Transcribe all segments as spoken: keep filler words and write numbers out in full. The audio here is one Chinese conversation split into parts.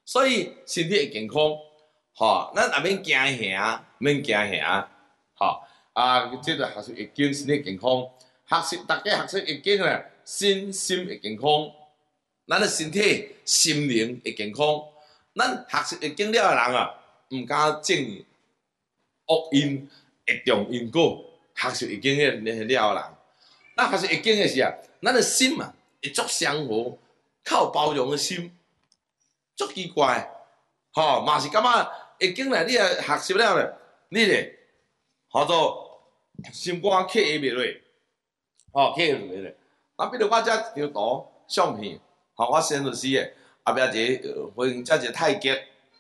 所以身体会健康。吼，咱也免惊吓，免惊吓，吼啊！即个学习易经，身体健康，学习大家学习易经咧，身心会健康，咱的身体、心灵会健康。咱学习易经了的人啊，毋敢种恶因，会种因果。学习易经的了的人，咱学习易经的时啊，咱的心啊会足祥和，靠包容的心，足奇怪，吼嘛是感觉。易经咧，你啊学习了咧，你咧，叫做心肝刻下袂落，吼刻下落咧。啊，比如我遮一张图相片，吼我生律师诶，后壁一个花园，遮一个太极，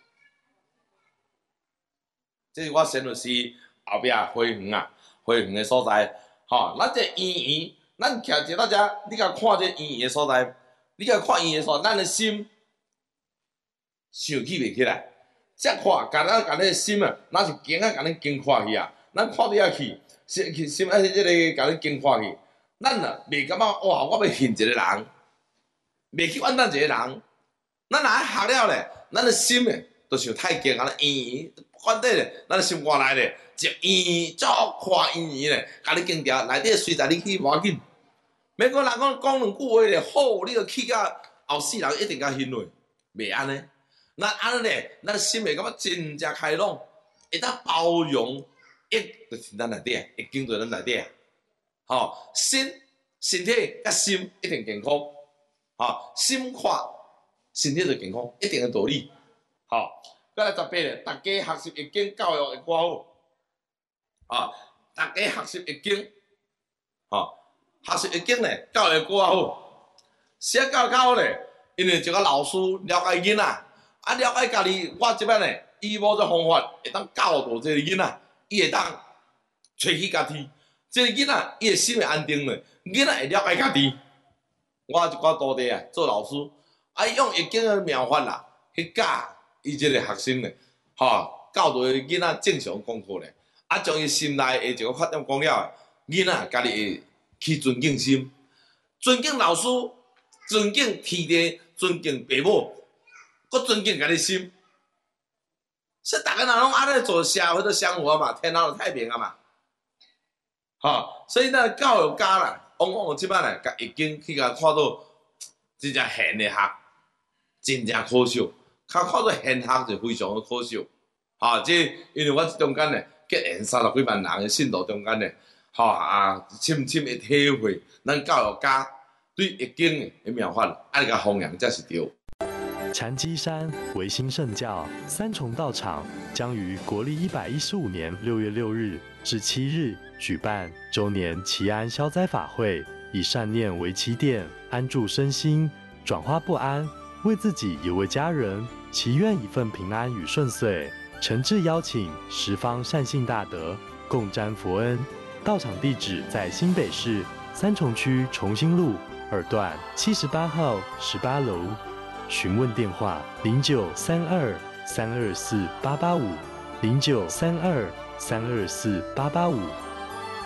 这是我生律师后壁花园啊，花园诶所在，吼，咱这圆圆，咱徛一到遮，你甲看这圆圆诶所在，你甲看圆圆诶所在，咱诶心想起袂起来。遮看，甲咱甲咱心啊，若是经啊，甲咱经看去啊，咱看底下去，心去心啊，即个甲咱经看去，咱啊袂感觉哇，我要恨一个人，袂去怨咱一个人，咱若爱学了咧，咱的心诶，就像太极安尼圆，反底咧，咱的心肝内咧，一圆足看圆圆咧，甲你经调，内底随在你去无要紧，免讲人讲讲两句话咧，好，你着去甲后世人一定甲欣落，袂安尼。咱安尼咧，咱心会感觉真正开朗，会当包容，一就是咱内底，会经在咱内底。吼，身身体甲心一定健康，吼，心快，身体就健康，一定的道理。吼，再来十八咧，大家学习易经教育会寡好，啊，大家学习易经，吼，学习易经咧，教育会寡好，写教育较好咧，因为一个老师了解囡仔。啊，了解家己，我即摆咧，以某这方法会当教导这个囡仔，伊会当找起家己。这个囡仔伊的心会安定咧，囡仔会了解家己。我一寡徒弟啊，做老师，啊，用易经的妙法啦，去教伊即个学生咧，吼，教导囡仔正常功课咧，啊，将伊心内的一个缺点讲了，囡仔家己会去尊敬心，尊敬老师，尊敬天地，尊敬父母。搁尊敬家己心，所以大家若拢安尼做，社会都祥和嘛，天下就太平啊嘛。吼，所以咱教育家啦，往往即摆咧，甲易经去甲看到真正玄的学，真正可惜。较看到玄学就非常的可惜。吼，即因为我即中间咧，结缘三十几万人的信徒中间咧，吼啊，深深的体会，咱教育家对易经的妙法，爱甲弘扬才是对。 禅机山维新圣教三重道场将于国历一百一十五年六月六日至七日举办周年祈安消灾法会，以善念为起点，安住身心，转化不安，为自己也为家人祈愿一份平安与顺遂。诚挚邀请十方善信大德共沾佛恩。道场地址在新北市三重区重新路二段七十八号十八楼。询问电话：零九三二三二四八八五，零九三二三二四八八五。